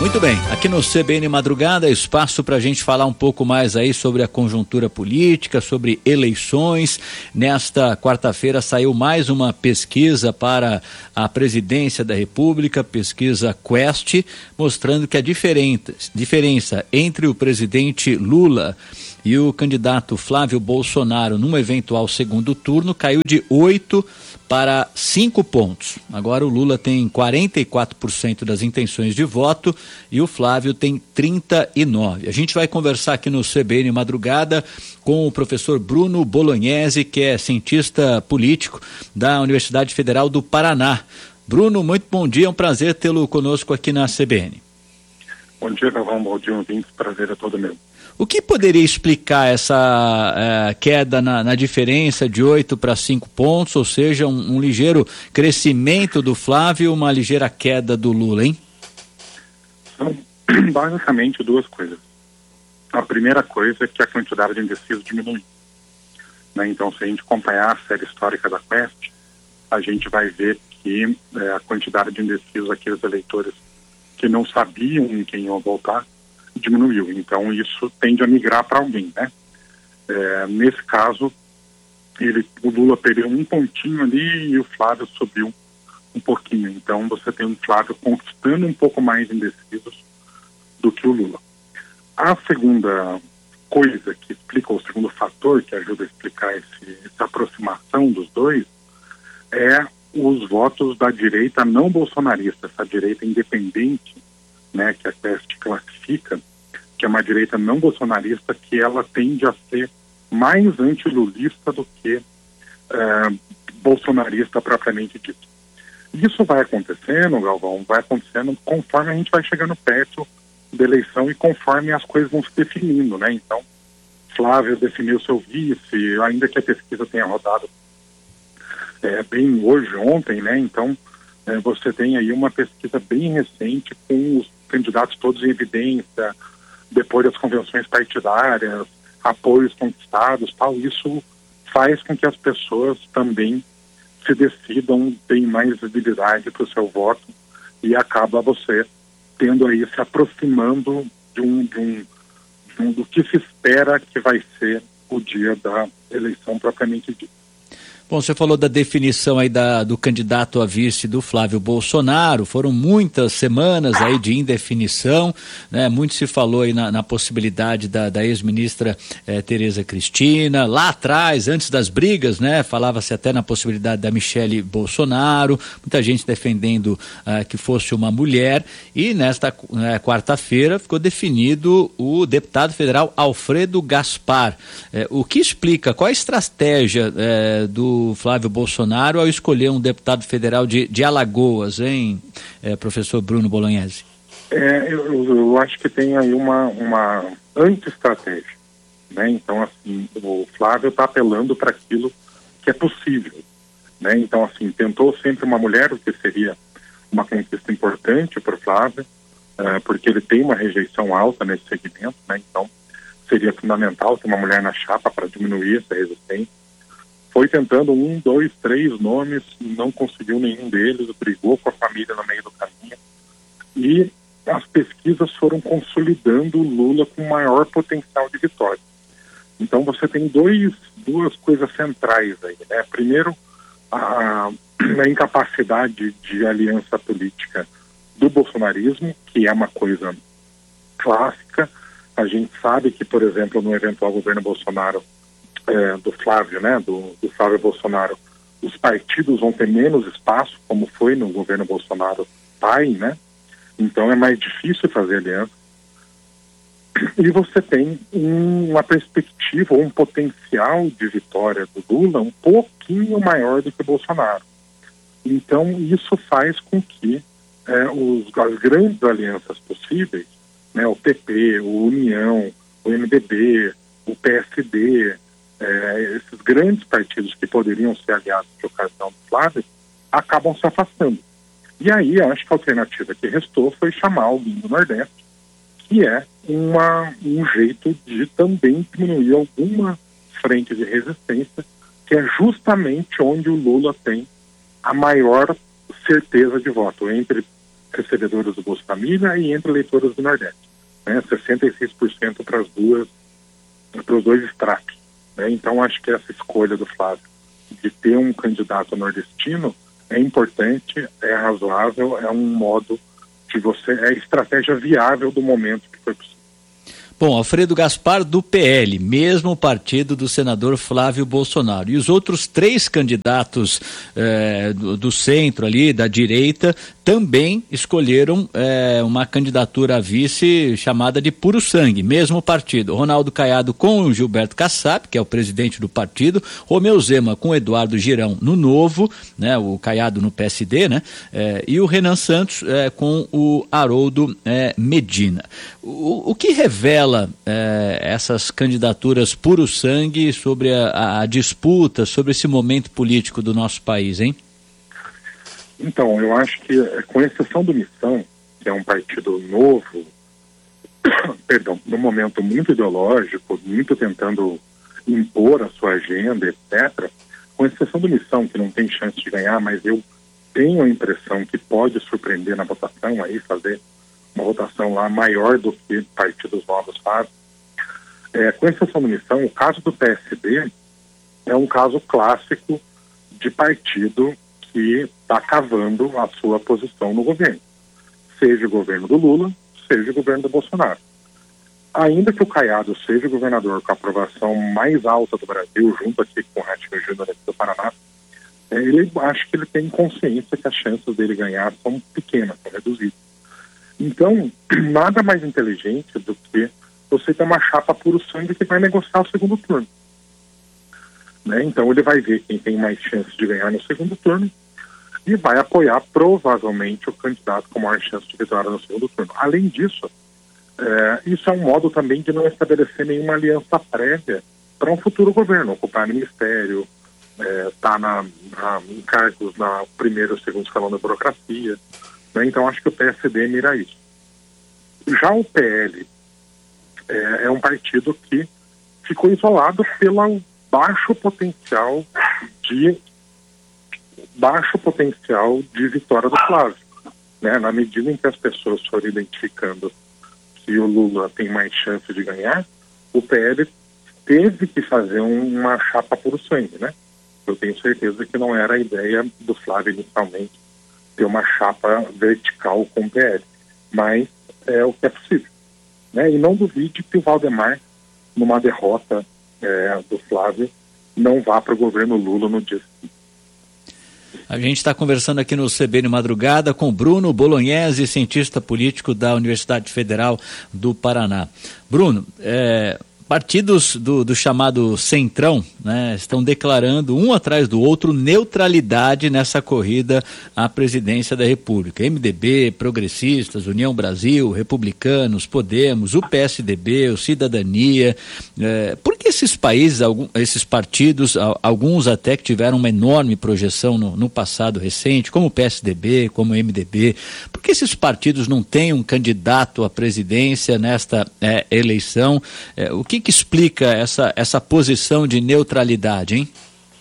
Muito bem, aqui no CBN Madrugada, espaço para a gente falar um pouco mais aí sobre a conjuntura política, sobre eleições. Nesta quarta-feira saiu mais uma pesquisa para a presidência da República, pesquisa Quest, mostrando que a diferença entre o presidente Lula e o candidato Flávio Bolsonaro num eventual segundo turno caiu de 8 para 5 pontos. Agora o Lula tem 44% das intenções de voto e o Flávio tem 39%. A gente vai conversar aqui no CBN Madrugada com o professor Bruno Bolognese, que é cientista político da Universidade Federal do Paraná. Bruno, muito bom dia, é um prazer tê-lo conosco aqui na CBN. Bom dia, Galvão, bom dia, ouvintes, prazer é todo meu. O que poderia explicar essa queda na diferença de 8 para 5 pontos, ou seja, um ligeiro crescimento do Flávio e uma ligeira queda do Lula, hein? São basicamente duas coisas. A primeira coisa é que a quantidade de indecisos diminui. Né? Então, se a gente acompanhar a série histórica da Quest, a gente vai ver que a quantidade de indecisos, aqueles eleitores que não sabiam em quem iam votar, diminuiu. Então isso tende a migrar para alguém, né? Nesse caso, o Lula perdeu um pontinho ali e o Flávio subiu um pouquinho. Então você tem um Flávio conquistando um pouco mais indecisos do que o Lula. A segunda coisa que explica, o segundo fator que ajuda a explicar essa aproximação dos dois é os votos da direita não bolsonarista, essa direita independente, né, que a Quest classifica, que é uma direita não bolsonarista, que ela tende a ser mais antilulista do que bolsonarista propriamente dito. Isso vai acontecendo, Galvão, vai acontecendo conforme a gente vai chegando perto da eleição e conforme as coisas vão se definindo, né? Então, Flávio definiu seu vice, ainda que a pesquisa tenha rodado bem hoje, ontem, né? Então, você tem aí uma pesquisa bem recente com os candidatos todos em evidência, depois das convenções partidárias, apoios conquistados, tal. Isso faz com que as pessoas também se decidam, tenham mais visibilidade para o seu voto e acaba você tendo aí, se aproximando do que se espera que vai ser o dia da eleição propriamente dita. Bom, você falou da definição aí do candidato a vice do Flávio Bolsonaro, foram muitas semanas aí de indefinição, né? Muito se falou aí na possibilidade da ex-ministra Tereza Cristina, lá atrás, antes das brigas, né? Falava-se até na possibilidade da Michele Bolsonaro, muita gente defendendo que fosse uma mulher, e nesta quarta-feira ficou definido o deputado federal Alfredo Gaspar. O que explica, qual a estratégia do Flávio Bolsonaro ao escolher um deputado federal de Alagoas, hein, professor Bruno Bolognese? Eu acho que tem aí uma anti-estratégia, né? Então, assim, o Flávio está apelando para aquilo que é possível, né? Então, assim, tentou sempre uma mulher, o que seria uma conquista importante para o Flávio, porque ele tem uma rejeição alta nesse segmento, né? Então, seria fundamental ter uma mulher na chapa para diminuir essa resistência. Foi tentando 1, 2, 3 nomes, não conseguiu nenhum deles, brigou com a família no meio do caminho. E as pesquisas foram consolidando o Lula com maior potencial de vitória. Então você tem duas coisas centrais aí, né? Primeiro, a incapacidade de aliança política do bolsonarismo, que é uma coisa clássica. A gente sabe que, por exemplo, no eventual governo Bolsonaro, do Flávio, né, do Flávio Bolsonaro, os partidos vão ter menos espaço, como foi no governo Bolsonaro pai, né? Então é mais difícil fazer aliança. E você tem uma perspectiva, um potencial de vitória do Lula um pouquinho maior do que o Bolsonaro. Então isso faz com que as grandes alianças possíveis, né, o PP, o União, o MDB, o PSD, esses grandes partidos que poderiam ser aliados de ocasião do Flávio, acabam se afastando. E aí, acho que a alternativa que restou foi chamar alguém do Nordeste, que é um jeito de também diminuir alguma frente de resistência, que é justamente onde o Lula tem a maior certeza de voto, entre recebedores do Bolsa Família e entre eleitores do Nordeste, né? 66% para os dois estratos, né? Então acho que essa escolha do Flávio de ter um candidato nordestino é importante, é razoável, é um modo de é a estratégia viável do momento que foi possível. Bom, Alfredo Gaspar do PL, mesmo partido do senador Flávio Bolsonaro. E os outros 3 candidatos do centro ali, da direita, também escolheram uma candidatura a vice chamada de puro sangue, mesmo partido. Ronaldo Caiado com o Gilberto Kassab, que é o presidente do partido, Romeu Zema com o Eduardo Girão no Novo, né, o Caiado no PSD, né, e o Renan Santos com o Haroldo Medina. O que revela essas candidaturas puro sangue sobre a disputa, sobre esse momento político do nosso país, hein? Então, eu acho que, com exceção do Missão, que é um partido novo, perdão, num momento muito ideológico, muito tentando impor a sua agenda, etc., com exceção do Missão, que não tem chance de ganhar, mas eu tenho a impressão que pode surpreender na votação, aí fazer uma votação lá maior do que partidos novos fazem. Com exceção do Missão, o caso do PSD é um caso clássico de partido que está cavando a sua posição no governo, seja o governo do Lula, seja o governo do Bolsonaro. Ainda que o Caiado seja o governador com a aprovação mais alta do Brasil, junto aqui com o Ratinho Júnior aqui do Paraná, acho que ele tem consciência que as chances dele ganhar são pequenas, são reduzidas. Então, nada mais inteligente do que você ter uma chapa puro sangue que vai negociar o segundo turno, né? Então ele vai ver quem tem mais chance de ganhar no segundo turno e vai apoiar provavelmente o candidato com maior chance de vitória no segundo turno. Além disso, isso é um modo também de não estabelecer nenhuma aliança prévia para um futuro governo, ocupar ministério, estar em cargos na primeiro ou segundo escalão da burocracia, né? Então acho que o PSD mira isso. Já o PL é um partido que ficou isolado pelo baixo potencial de vitória do Flávio, né? Na medida em que as pessoas foram identificando que o Lula tem mais chance de ganhar, o PL teve que fazer uma chapa puro sangue, né? Eu tenho certeza que não era a ideia do Flávio inicialmente ter uma chapa vertical com o PL, mas é o que é possível, né? E não duvide que o Valdemar, numa derrota do Flávio, não vá para o governo Lula no dia seguinte. A gente está conversando aqui no CBN Madrugada com Bruno Bolognese, cientista político da Universidade Federal do Paraná. Bruno, partidos do chamado Centrão, né, estão declarando um atrás do outro neutralidade nessa corrida à presidência da República. MDB, Progressistas, União Brasil, Republicanos, Podemos, o PSDB, o Cidadania. Por que esses países, esses partidos, alguns até que tiveram uma enorme projeção no passado recente, como o PSDB, como o MDB, por que esses partidos não têm um candidato à presidência nesta eleição? O que explica essa posição de neutralidade, hein?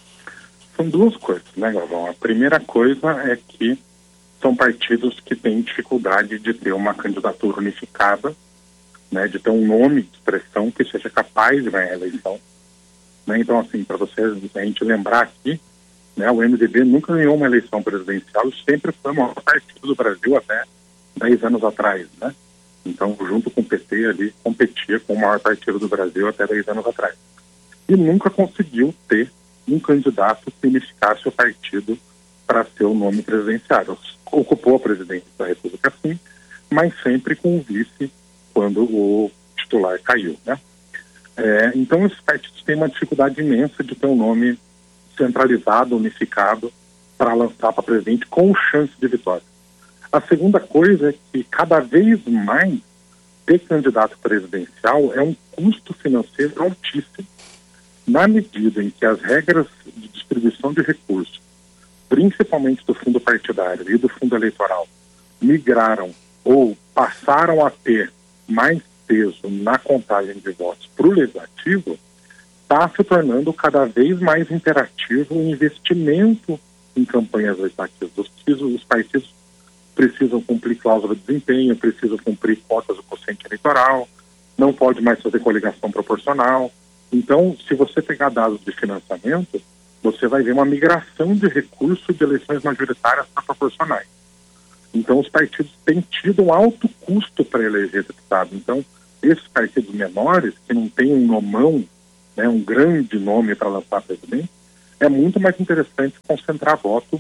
São duas coisas, né, Galvão? A primeira coisa é que são partidos que têm dificuldade de ter uma candidatura unificada, né, de ter um nome de expressão que seja capaz de ganhar a eleição, né? Então, assim, para a gente lembrar aqui, né, o MDB nunca ganhou uma eleição presidencial e sempre foi o maior partido do Brasil até 10 anos atrás, né? Então, junto com o PT ali, competia com o maior partido do Brasil até 10 anos atrás. E nunca conseguiu ter um candidato que unificasse o partido para ser o nome presidenciário. Ocupou a presidência da República, sim, mas sempre com o vice quando o titular caiu, né? Então, esses partidos têm uma dificuldade imensa de ter um nome centralizado, unificado, para lançar para presidente com chance de vitória. A segunda coisa é que cada vez mais ter candidato presidencial é um custo financeiro altíssimo, na medida em que as regras de distribuição de recursos, principalmente do fundo partidário e do fundo eleitoral, migraram ou passaram a ter mais peso na contagem de votos para o legislativo, está se tornando cada vez mais imperativo o investimento em campanhas legislativas. Os partidos precisam cumprir cláusula de desempenho, precisam cumprir cotas do quociente eleitoral, não pode mais fazer coligação proporcional. Então, se você pegar dados de financiamento, você vai ver uma migração de recursos de eleições majoritárias para proporcionais. Então, os partidos têm tido um alto custo para eleger deputado. Então, esses partidos menores, que não têm um nomão, né, um grande nome para lançar presidente, é muito mais interessante concentrar voto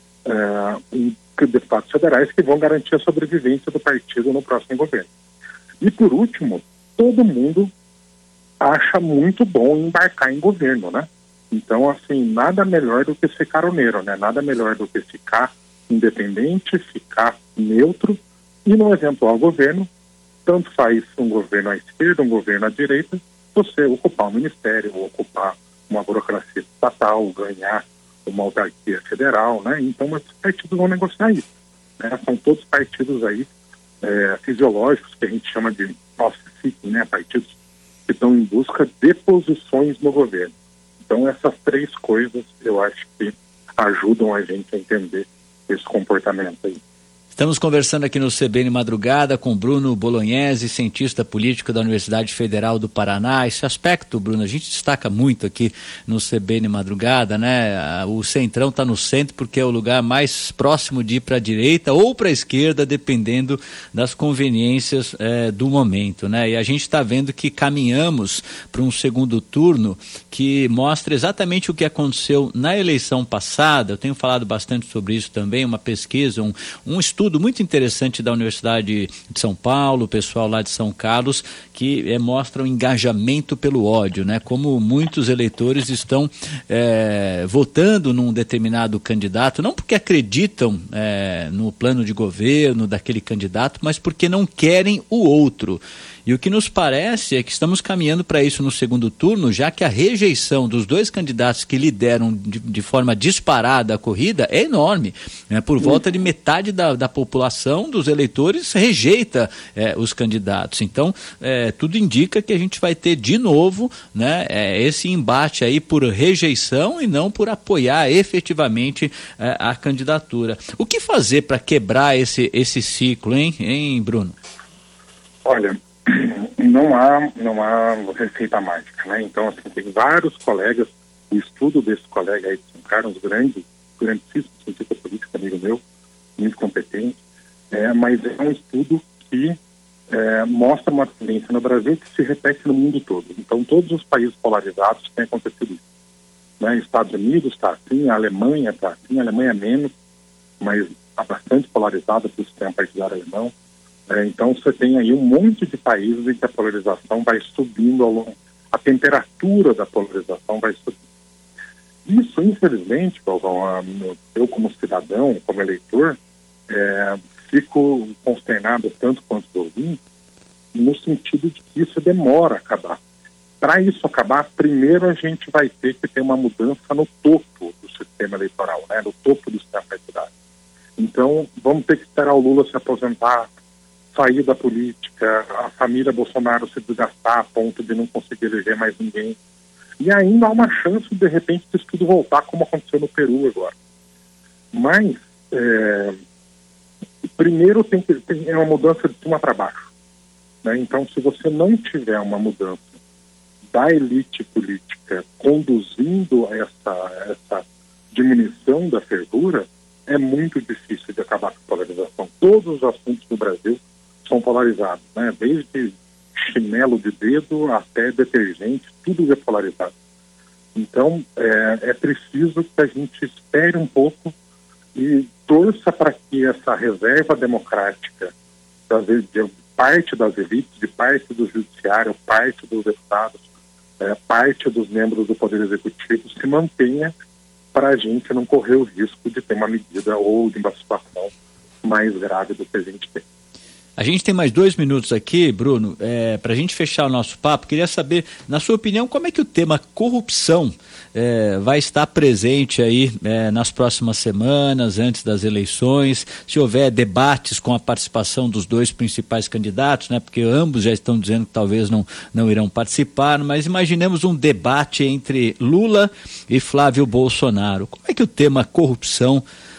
em deputados federais que vão garantir a sobrevivência do partido no próximo governo. E, por último, todo mundo acha muito bom embarcar em governo, né? Então, assim, nada melhor do que ser caroneiro, né? Nada melhor do que ficar independente, ficar neutro e, no eventual governo, tanto faz um governo à esquerda, um governo à direita, você ocupar um ministério, ou ocupar uma burocracia estatal, ganhar uma autarquia federal, né? Então, esses partidos vão negociar isso, né? São todos partidos aí fisiológicos, que a gente chama de off-seeking, né? Partidos que estão em busca de posições no governo. Então, essas três coisas, eu acho que ajudam a gente a entender esse comportamento aí. Estamos conversando aqui no CBN Madrugada com Bruno Bolognesi, cientista político da Universidade Federal do Paraná. Esse aspecto, Bruno, a gente destaca muito aqui no CBN Madrugada, né? O Centrão está no centro porque é o lugar mais próximo de ir para a direita ou para a esquerda, dependendo das conveniências do momento, né? E a gente está vendo que caminhamos para um segundo turno que mostra exatamente o que aconteceu na eleição passada. Eu tenho falado bastante sobre isso também, uma pesquisa, um estudo muito interessante da Universidade de São Paulo, o pessoal lá de São Carlos, que mostra um engajamento pelo ódio, né? Como muitos eleitores estão votando num determinado candidato, não porque acreditam no plano de governo daquele candidato, mas porque não querem o outro. E o que nos parece é que estamos caminhando para isso no segundo turno, já que a rejeição dos dois candidatos que lideram de forma disparada a corrida é enorme, né? Por volta de metade da população, dos eleitores, rejeita os candidatos. Então, tudo indica que a gente vai ter de novo, né, esse embate aí por rejeição e não por apoiar efetivamente a candidatura. O que fazer para quebrar esse ciclo, hein, Bruno? Olha, não há receita mágica, né? Então, assim, tem vários colegas, o estudo desse colega aí de São Carlos, grandíssimo cientista político, amigo meu, muito competente, mas é um estudo que mostra uma tendência no Brasil que se repete no mundo todo. Então, todos os países polarizados têm acontecido isso, né? Estados Unidos está assim, a Alemanha está assim, a Alemanha menos, mas está bastante polarizada pelo sistema partidário alemão. Então, você tem aí um monte de países em que a polarização vai subindo ao longo, a temperatura da polarização vai subindo. Isso, infelizmente, Galvão, eu como cidadão, como eleitor, fico consternado tanto quanto os ouvintes, no sentido de que isso demora a acabar. Para isso acabar, primeiro a gente vai ter que ter uma mudança no topo do sistema eleitoral, né? No topo do sistema partidário. Então, vamos ter que esperar o Lula se aposentar, sair da política, a família Bolsonaro se desgastar a ponto de não conseguir eleger mais ninguém. E ainda há uma chance, de repente, disso tudo voltar, como aconteceu no Peru agora. Mas, primeiro tem uma mudança de cima para baixo, né? Então, se você não tiver uma mudança da elite política conduzindo essa diminuição da fervura, é muito difícil de acabar com a polarização. Todos os assuntos do Brasil são polarizados, né? Desde chinelo de dedo até detergente, tudo é polarizado. Então, é preciso que a gente espere um pouco e torça para que essa reserva democrática de parte das elites, de parte do judiciário, parte dos deputados, parte dos membros do Poder Executivo se mantenha para a gente não correr o risco de ter uma medida ou de uma situação mais grave do que a gente tem. A gente tem mais 2 minutos aqui, Bruno, para a gente fechar o nosso papo. Queria saber, na sua opinião, como é que o tema corrupção vai estar presente aí nas próximas semanas, antes das eleições, se houver debates com a participação dos dois principais candidatos, né? Porque ambos já estão dizendo que talvez não irão participar, mas imaginemos um debate entre Lula e Flávio Bolsonaro. Como é que o tema corrupção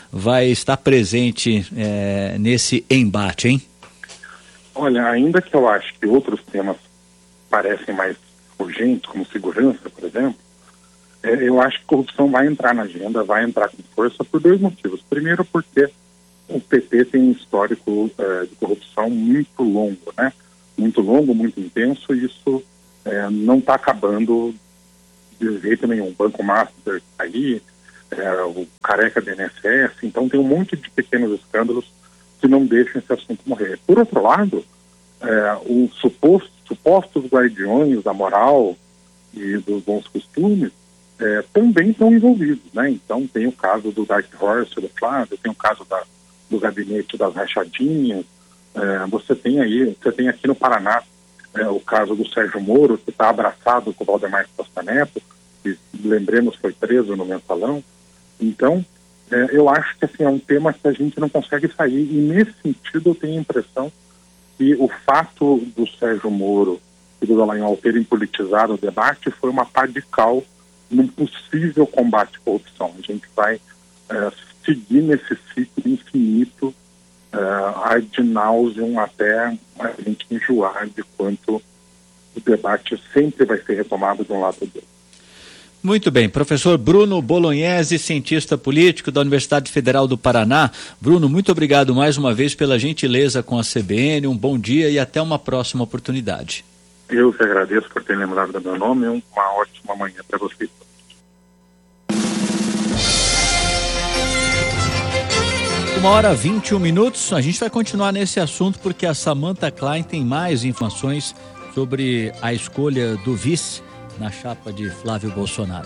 vai estar presente nesse embate, hein? Olha, ainda que eu acho que outros temas parecem mais urgentes, como segurança, por exemplo, eu acho que corrupção vai entrar na agenda, vai entrar com força por dois motivos. Primeiro, porque o PT tem um histórico de corrupção muito longo, né? Muito longo, muito intenso, e isso não está acabando de jeito nenhum. O Banco Master está aí, o careca do INSS, então tem um monte de pequenos escândalos que não deixam esse assunto morrer. Por outro lado, os supostos guardiões da moral e dos bons costumes também estão envolvidos, né? Então tem o caso do Dark Horse, do Flávio, tem o caso do gabinete das rachadinhas, você tem aqui no Paraná o caso do Sérgio Moro, que está abraçado com o Valdemar Costa Neto, que, lembremos, foi preso no Mensalão. Então, eu acho que assim, é um tema que a gente não consegue sair, e nesse sentido eu tenho a impressão que o fato do Sérgio Moro e do Dallagnol terem politizado o debate foi uma pá de cal num possível combate à corrupção. A gente vai seguir nesse ciclo infinito ad nauseam até a gente enjoar de quanto o debate sempre vai ser retomado de um lado ou do outro. Muito bem, professor Bruno Bolognese, cientista político da Universidade Federal do Paraná. Bruno, muito obrigado mais uma vez pela gentileza com a CBN, um bom dia e até uma próxima oportunidade. Eu que agradeço por ter lembrado do meu nome e uma ótima manhã para vocês. 1h21, a gente vai continuar nesse assunto porque a Samantha Klein tem mais informações sobre a escolha do vice na chapa de Flávio Bolsonaro.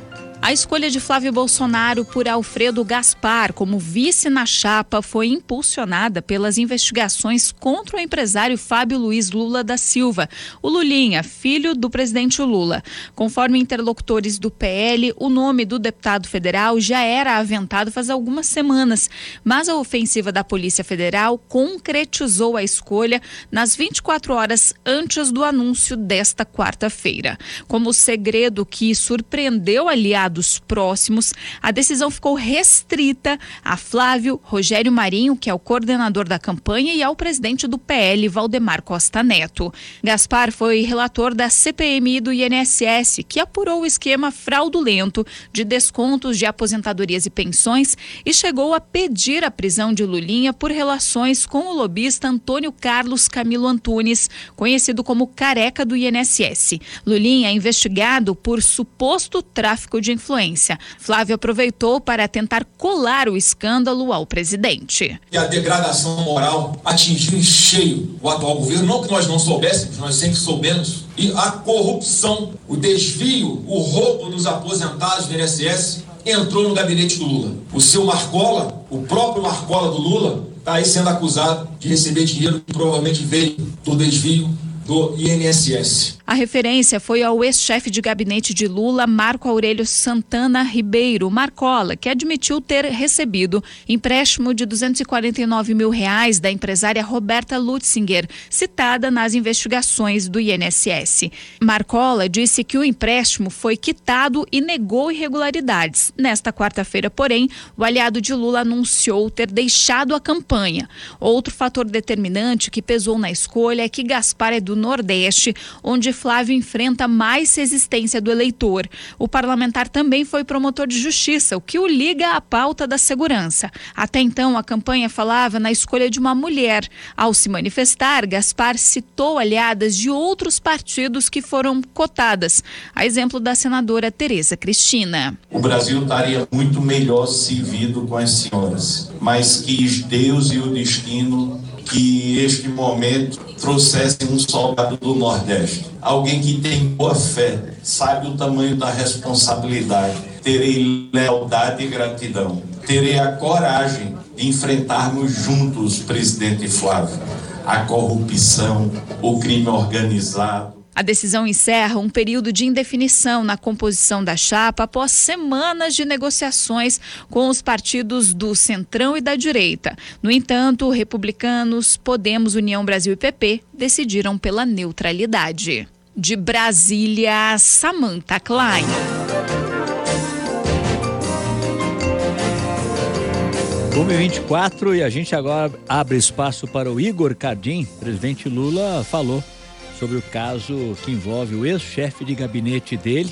A escolha de Flávio Bolsonaro por Alfredo Gaspar como vice na chapa foi impulsionada pelas investigações contra o empresário Fábio Luiz Lula da Silva, o Lulinha, filho do presidente Lula. Conforme interlocutores do PL, o nome do deputado federal já era aventado faz algumas semanas, mas a ofensiva da Polícia Federal concretizou a escolha nas 24 horas antes do anúncio desta quarta-feira. Como segredo que surpreendeu aliados próximos, a decisão ficou restrita a Flávio Rogério Marinho, que é o coordenador da campanha, e ao presidente do PL, Valdemar Costa Neto. Gaspar foi relator da CPMI do INSS, que apurou o esquema fraudulento de descontos de aposentadorias e pensões e chegou a pedir a prisão de Lulinha por relações com o lobista Antônio Carlos Camilo Antunes, conhecido como careca do INSS. Lulinha é investigado por suposto tráfico de influência. Flávio aproveitou para tentar colar o escândalo ao presidente. E a degradação moral atingiu em cheio o atual governo, não que nós não soubéssemos, nós sempre soubemos, e a corrupção, o desvio, o roubo dos aposentados do INSS entrou no gabinete do Lula. O seu Marcola, o próprio Marcola do Lula, está aí sendo acusado de receber dinheiro que provavelmente veio do desvio do INSS. A referência foi ao ex-chefe de gabinete de Lula, Marco Aurélio Santana Ribeiro, Marcola, que admitiu ter recebido empréstimo de R$249 mil da empresária Roberta Lutzinger, citada nas investigações do INSS. Marcola disse que o empréstimo foi quitado e negou irregularidades. Nesta quarta-feira, porém, o aliado de Lula anunciou ter deixado a campanha. Outro fator determinante que pesou na escolha é que Gaspar é do Nordeste, onde Flávio enfrenta mais resistência do eleitor. O parlamentar também foi promotor de justiça, o que o liga à pauta da segurança. Até então, a campanha falava na escolha de uma mulher. Ao se manifestar, Gaspar citou aliadas de outros partidos que foram cotadas, a exemplo da senadora Tereza Cristina. O Brasil estaria muito melhor servido com as senhoras, mas quis Deus e o destino que este momento trouxesse um soldado do Nordeste. Alguém que tem boa fé, sabe o tamanho da responsabilidade. Terei lealdade e gratidão. Terei a coragem de enfrentarmos juntos, presidente Flávio, a corrupção, o crime organizado. A decisão encerra um período de indefinição na composição da chapa após semanas de negociações com os partidos do Centrão e da direita. No entanto, Republicanos, Podemos, União Brasil e PP decidiram pela neutralidade. De Brasília, Samantha Klein. 1h24 e a gente agora abre espaço para o Igor Cardim. O presidente Lula falou sobre o caso que envolve o ex-chefe de gabinete dele,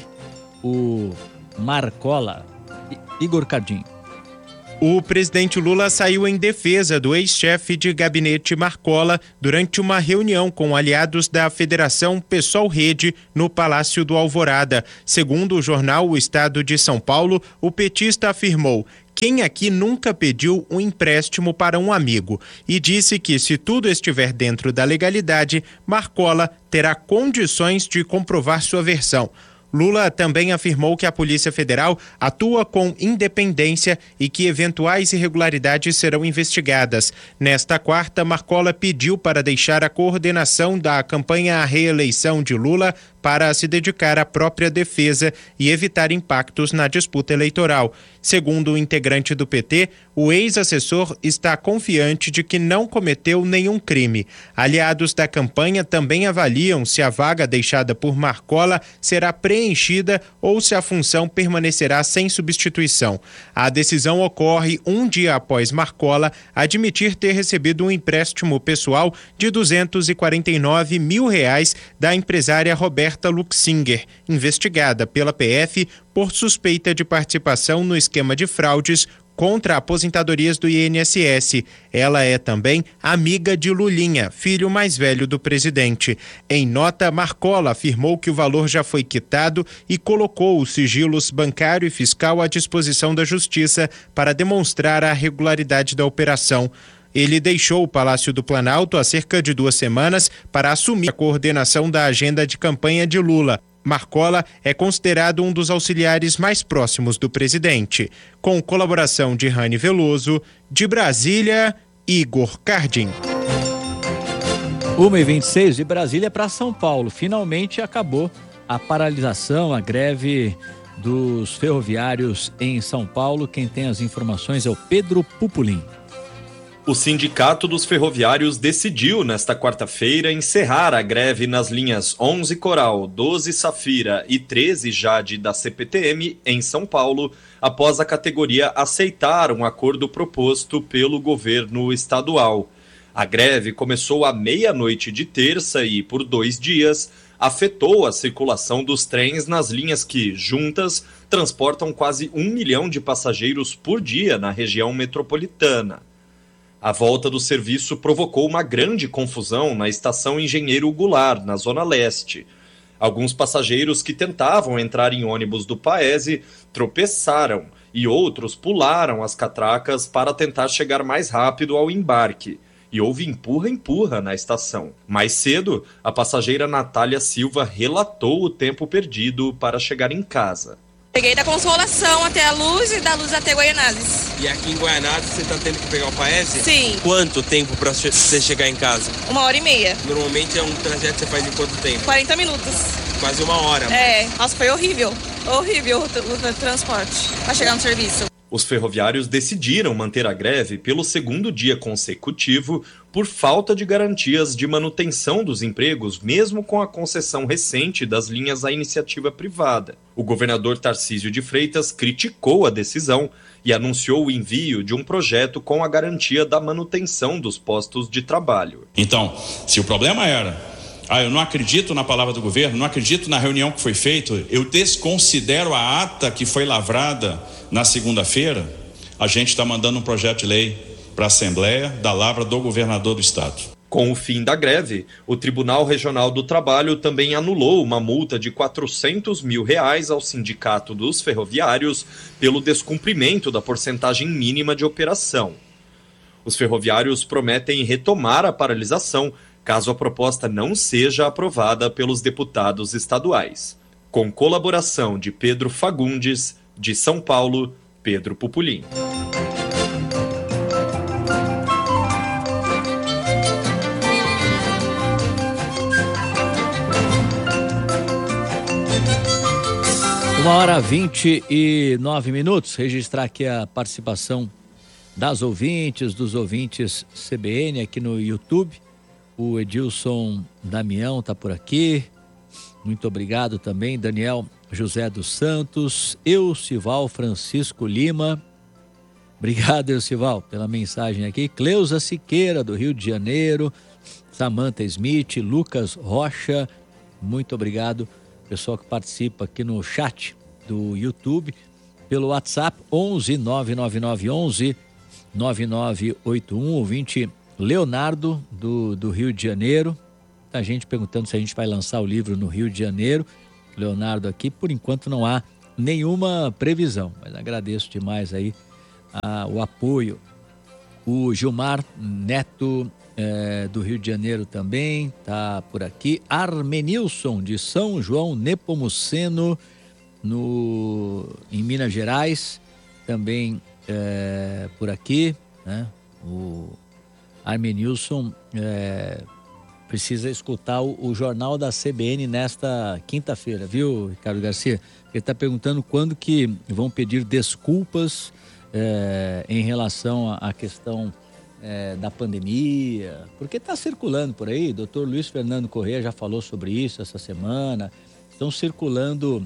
o Marcola. Igor Cardim. O presidente Lula saiu em defesa do ex-chefe de gabinete Marcola durante uma reunião com aliados da Federação PSOL Rede no Palácio do Alvorada. Segundo o jornal O Estado de São Paulo, o petista afirmou: "Quem aqui nunca pediu um empréstimo para um amigo?" E disse que, se tudo estiver dentro da legalidade, Marcola terá condições de comprovar sua versão. Lula também afirmou que a Polícia Federal atua com independência e que eventuais irregularidades serão investigadas. Nesta quarta, Marcola pediu para deixar a coordenação da campanha à reeleição de Lula para se dedicar à própria defesa e evitar impactos na disputa eleitoral. Segundo o integrante do PT, o ex-assessor está confiante de que não cometeu nenhum crime. Aliados da campanha também avaliam se a vaga deixada por Marcola será preenchida ou se a função permanecerá sem substituição. A decisão ocorre um dia após Marcola admitir ter recebido um empréstimo pessoal de R$249 mil da empresária Roberta Luxinger, investigada pela PF por suspeita de participação no esquema de fraudes contra aposentadorias do INSS. Ela é também amiga de Lulinha, filho mais velho do presidente. Em nota, Marcola afirmou que o valor já foi quitado e colocou os sigilos bancário e fiscal à disposição da Justiça para demonstrar a regularidade da operação. Ele deixou o Palácio do Planalto há cerca de 2 semanas para assumir a coordenação da agenda de campanha de Lula. Marcola é considerado um dos auxiliares mais próximos do presidente. Com colaboração de Rani Veloso, de Brasília, Igor Cardim. 1h26 de Brasília para São Paulo. Finalmente acabou a paralisação, a greve dos ferroviários em São Paulo. Quem tem as informações é o Pedro Pupolin. O Sindicato dos Ferroviários decidiu, nesta quarta-feira, encerrar a greve nas linhas 11 Coral, 12 Safira e 13 Jade da CPTM em São Paulo, após a categoria aceitar um acordo proposto pelo governo estadual. A greve começou à meia-noite de terça e, por 2 dias, afetou a circulação dos trens nas linhas que, juntas, transportam quase 1 milhão de passageiros por dia na região metropolitana. A volta do serviço provocou uma grande confusão na estação Engenheiro Goulart, na Zona Leste. Alguns passageiros que tentavam entrar em ônibus do Paese tropeçaram e outros pularam as catracas para tentar chegar mais rápido ao embarque. E houve empurra-empurra na estação. Mais cedo, a passageira Natália Silva relatou o tempo perdido para chegar em casa. Peguei da Consolação até a Luz e da Luz até Guaianazes. E aqui em Guaianazes você está tendo que pegar o Paese? Sim. Quanto tempo para você chegar em casa? 1h30. Normalmente é um trajeto que você faz em quanto tempo? 40 minutos. Quase 1 hora. É, nossa, foi horrível. Horrível o transporte para chegar no serviço. Os ferroviários decidiram manter a greve pelo 2º dia consecutivo por falta de garantias de manutenção dos empregos, mesmo com a concessão recente das linhas à iniciativa privada. O governador Tarcísio de Freitas criticou a decisão e anunciou o envio de um projeto com a garantia da manutenção dos postos de trabalho. Então, se o problema era eu não acredito na palavra do governo, não acredito na reunião que foi feita, eu desconsidero a ata que foi lavrada na segunda-feira, a gente está mandando um projeto de lei para a Assembleia da lavra do governador do estado. Com o fim da greve, o Tribunal Regional do Trabalho também anulou uma multa de R$400 mil ao Sindicato dos Ferroviários pelo descumprimento da porcentagem mínima de operação. Os ferroviários prometem retomar a paralisação caso a proposta não seja aprovada pelos deputados estaduais. Com colaboração de Pedro Fagundes, de São Paulo, Pedro Pupolin. Uma hora 29 minutos. Registrar aqui a participação das ouvintes, dos ouvintes CBN aqui no YouTube. O Edilson Damião está por aqui. Muito obrigado também. Daniel José dos Santos, Eucival Francisco Lima, Obrigado, Elcival, pela mensagem aqui. Cleusa Siqueira, do Rio de Janeiro, Samantha Smith, Lucas Rocha, muito obrigado, pessoal que participa aqui no chat do YouTube, pelo WhatsApp 11 999 11 9981, ouvinte Leonardo do Rio de Janeiro. A gente perguntando se a gente vai lançar o livro no Rio de Janeiro. Leonardo aqui, por enquanto não há nenhuma previsão, mas agradeço demais aí o apoio. O Gilmar Neto do Rio de Janeiro também tá por aqui. Armenilson de São João Nepomuceno em Minas Gerais também por aqui, né? O Armenilson precisa escutar o jornal da CBN nesta quinta-feira, viu, Ricardo Garcia? Ele está perguntando quando que vão pedir desculpas em relação à questão da pandemia, porque está circulando por aí, doutor Luiz Fernando Corrêa já falou sobre isso essa semana, estão circulando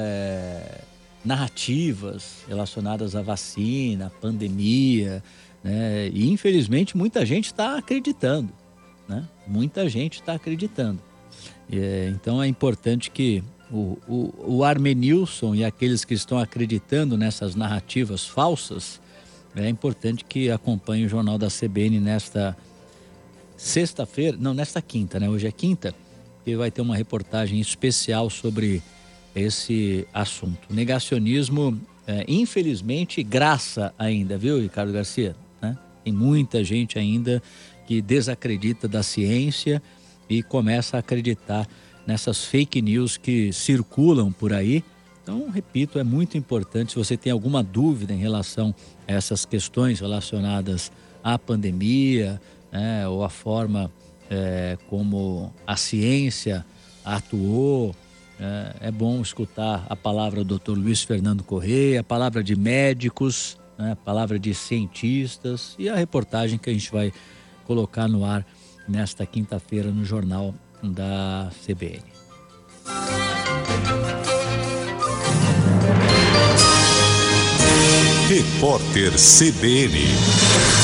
narrativas relacionadas à vacina, à pandemia, né? E infelizmente muita gente está acreditando, né? Muita gente está acreditando. Então é importante que o Armenilson e aqueles que estão acreditando nessas narrativas falsas, é importante que acompanhem o Jornal da CBN nesta sexta-feira, não, nesta quinta, né? Hoje é quinta, e vai ter uma reportagem especial sobre esse assunto. Negacionismo, infelizmente, graça ainda, viu, Ricardo Garcia? Né? Tem muita gente ainda que desacredita da ciência e começa a acreditar nessas fake news que circulam por aí. Então, repito, é muito importante, se você tem alguma dúvida em relação a essas questões relacionadas à pandemia, né, ou a forma como a ciência atuou, é bom escutar a palavra do Dr. Luiz Fernando Corrêa, a palavra de médicos, né, a palavra de cientistas e a reportagem que a gente vai colocar no ar nesta quinta-feira no Jornal da CBN. Repórter CBN.